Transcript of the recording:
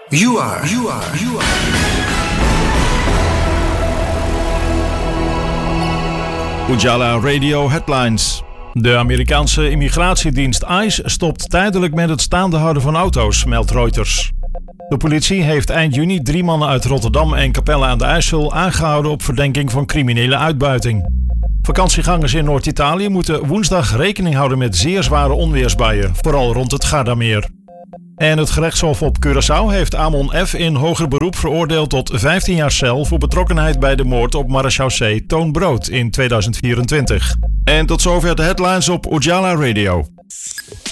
You are. Ujala Radio Headlines. De Amerikaanse immigratiedienst ICE stopt tijdelijk met het staande houden van auto's, meldt Reuters. De politie heeft eind juni 3 mannen uit Rotterdam en Capelle aan de IJssel aangehouden op verdenking van criminele uitbuiting. Vakantiegangers in Noord-Italië moeten woensdag rekening houden met zeer zware onweersbuien, vooral rond het Gardameer. En het gerechtshof op Curaçao heeft Amon F. in hoger beroep veroordeeld tot 15 jaar cel voor betrokkenheid bij de moord op marechaussee Toon Brood in 2024. En tot zover de headlines op Ujala Radio.